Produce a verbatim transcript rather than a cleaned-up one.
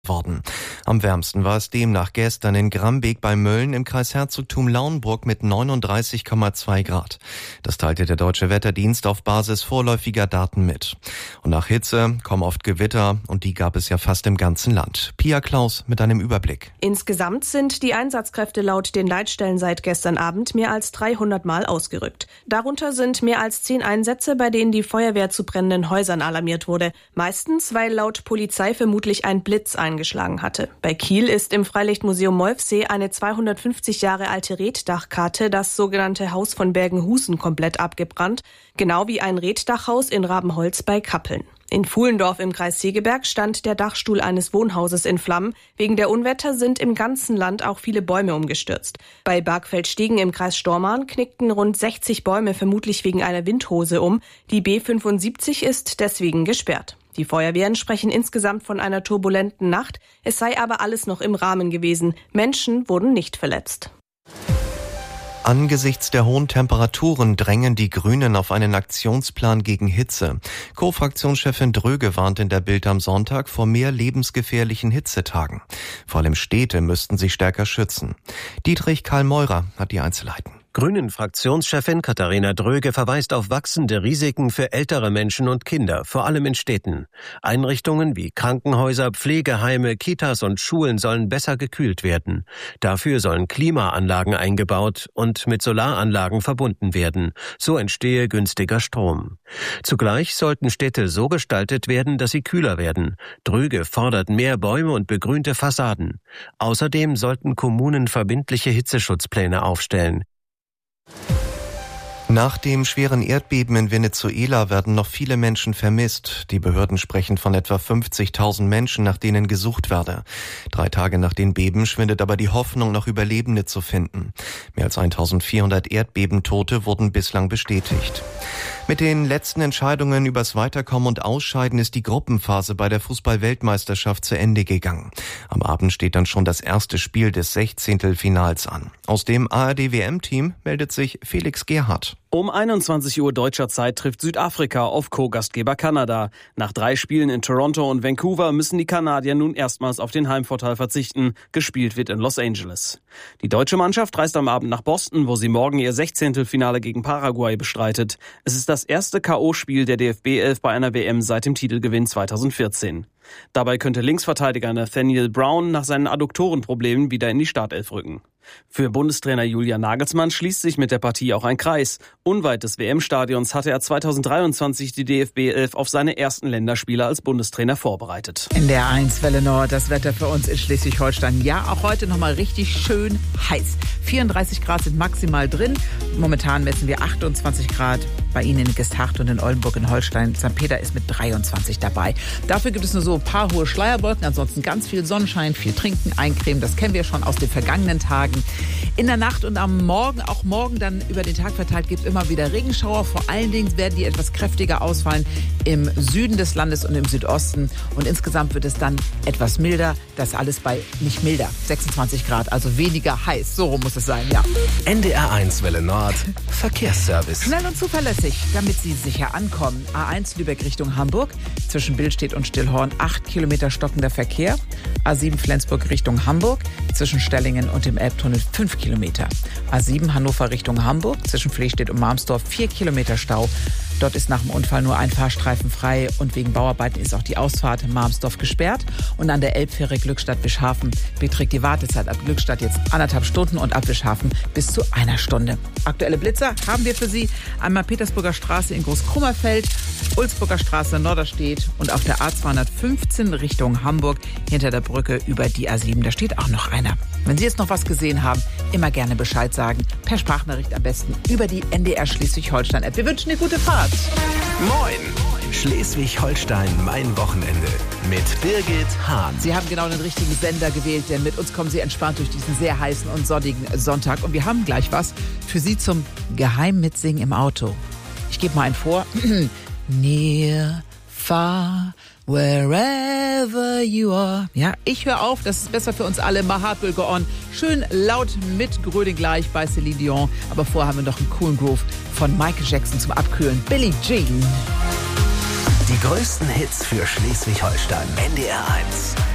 worden. Am wärmsten war es demnach gestern in Grambeek bei Mölln im Kreis Herzogtum Lauenburg mit neununddreißig Komma zwei Grad. Das teilte der Deutsche Wetterdienst auf Basis vorläufiger Daten mit. Und nach Hitze kommen oft Gewitter und die gab es ja fast im ganzen Land. Pia Klaus mit einem Überblick. Insgesamt sind die Einsatzkräfte laut den Leitstellen seit gestern Abend mehr als dreihundert Mal ausgerückt. Darunter sind mehr als zehn Einsätze, bei denen die Feuerwehr zu brennenden Häusern alarmiert wurde. Meistens, weil laut Polizei vermutlich ein Blitz eingeschlagen hatte. Bei Kiel ist im Freilichtmuseum Molfsee eine zweihundertfünfzig Jahre alte Reetdachkarte, das sogenannte Haus von Bergenhusen, komplett abgebrannt, genau wie ein Reetdachhaus in Rabenholz bei Kappeln. In Fuhlendorf im Kreis Segeberg stand der Dachstuhl eines Wohnhauses in Flammen. Wegen der Unwetter sind im ganzen Land auch viele Bäume umgestürzt. Bei Bargfeldstiegen im Kreis Stormarn knickten rund sechzig Bäume vermutlich wegen einer Windhose um. Die B fünfundsiebzig ist deswegen gesperrt. Die Feuerwehren sprechen insgesamt von einer turbulenten Nacht. Es sei aber alles noch im Rahmen gewesen. Menschen wurden nicht verletzt. Angesichts der hohen Temperaturen drängen die Grünen auf einen Aktionsplan gegen Hitze. Co-Fraktionschefin Dröge warnt in der Bild am Sonntag vor mehr lebensgefährlichen Hitzetagen. Vor allem Städte müssten sich stärker schützen. Dietrich Karl Meurer hat die Einzelheiten. Grünen-Fraktionschefin Katharina Dröge verweist auf wachsende Risiken für ältere Menschen und Kinder, vor allem in Städten. Einrichtungen wie Krankenhäuser, Pflegeheime, Kitas und Schulen sollen besser gekühlt werden. Dafür sollen Klimaanlagen eingebaut und mit Solaranlagen verbunden werden. So entstehe günstiger Strom. Zugleich sollten Städte so gestaltet werden, dass sie kühler werden. Dröge fordert mehr Bäume und begrünte Fassaden. Außerdem sollten Kommunen verbindliche Hitzeschutzpläne aufstellen. Nach dem schweren Erdbeben in Venezuela werden noch viele Menschen vermisst. Die Behörden sprechen von etwa fünfzigtausend Menschen, nach denen gesucht werde. Drei Tage nach den Beben schwindet aber die Hoffnung, noch Überlebende zu finden. Mehr als eintausendvierhundert Erdbebentote wurden bislang bestätigt. Mit den letzten Entscheidungen übers Weiterkommen und Ausscheiden ist die Gruppenphase bei der Fußball-Weltmeisterschaft zu Ende gegangen. Am Abend steht dann schon das erste Spiel des Sechzehntelfinals an. Aus dem A R D-W M-Team meldet sich Felix Gerhardt. Um einundzwanzig Uhr deutscher Zeit trifft Südafrika auf Co-Gastgeber Kanada. Nach drei Spielen in Toronto und Vancouver müssen die Kanadier nun erstmals auf den Heimvorteil verzichten. Gespielt wird in Los Angeles. Die deutsche Mannschaft reist am Abend nach Boston, wo sie morgen ihr Sechzehntelfinale gegen Paraguay bestreitet. Es ist das erste K O-Spiel der D F B elf bei einer W M seit dem Titelgewinn zweitausendvierzehn. Dabei könnte Linksverteidiger Nathaniel Brown nach seinen Adduktorenproblemen wieder in die Startelf rücken. Für Bundestrainer Julian Nagelsmann schließt sich mit der Partie auch ein Kreis. Unweit des W M-Stadions hatte er zweitausenddreiundzwanzig die D F B elf auf seine ersten Länderspiele als Bundestrainer vorbereitet. In der eins Welle Nord, das Wetter für uns in Schleswig-Holstein. Ja, auch heute nochmal richtig schön heiß. vierunddreißig Grad sind maximal drin. Momentan messen wir achtundzwanzig Grad. Bei Ihnen in Gestacht und in Oldenburg in Holstein. Sankt Peter ist mit dreiundzwanzig dabei. Dafür gibt es nur so ein paar hohe Schleierwolken. Ansonsten ganz viel Sonnenschein, viel trinken, eincremen. Das kennen wir schon aus den vergangenen Tagen. In der Nacht und am Morgen, auch morgen dann über den Tag verteilt, gibt es immer wieder Regenschauer. Vor allen Dingen werden die etwas kräftiger ausfallen im Süden des Landes und im Südosten. Und insgesamt wird es dann etwas milder. Das alles bei nicht milder, sechsundzwanzig Grad, also weniger heiß. So rum muss es sein, ja. N D R eins Welle Nord, Verkehrsservice. Schnell und zuverlässig, damit Sie sicher ankommen. A eins Lübeck Richtung Hamburg. Zwischen Billstedt und Stillhorn acht Kilometer stockender Verkehr. A sieben Flensburg Richtung Hamburg. Zwischen Stellingen und dem Elbtunnel fünf Kilometer. A sieben Hannover Richtung Hamburg. Zwischen Flehstedt und Marmsdorf vier Kilometer Stau. Dort ist nach dem Unfall nur ein Fahrstreifen frei und wegen Bauarbeiten ist auch die Ausfahrt Marmsdorf gesperrt. Und an der Elbfähre Glückstadt-Wischhafen beträgt die Wartezeit ab Glückstadt jetzt anderthalb Stunden und ab Wischhafen bis zu einer Stunde. Aktuelle Blitzer haben wir für Sie einmal Petersburger Straße in Großkrummerfeld, Ulzburger Straße Norderstedt und auf der A zweihundertfünfzehn Richtung Hamburg hinter der Brücke über die A sieben. Da steht auch noch einer. Wenn Sie jetzt noch was gesehen haben, immer gerne Bescheid sagen. Per Sprachnachricht am besten über die N D R Schleswig-Holstein-App. Wir wünschen eine gute Fahrt. Moin! Schleswig-Holstein, mein Wochenende mit Birgit Hahn. Sie haben genau den richtigen Sender gewählt, denn mit uns kommen Sie entspannt durch diesen sehr heißen und sonnigen Sonntag. Und wir haben gleich was für Sie zum Geheimmitsingen im Auto. Ich gebe mal einen vor. Near, far, wherever you are. Ja, ich höre auf, das ist besser für uns alle. My heart will go on. Schön laut mit Gröding gleich bei Celine Dion. Aber vorher haben wir noch einen coolen Groove von Michael Jackson zum Abkühlen. Billie Jean. Die größten Hits für Schleswig-Holstein. N D R eins.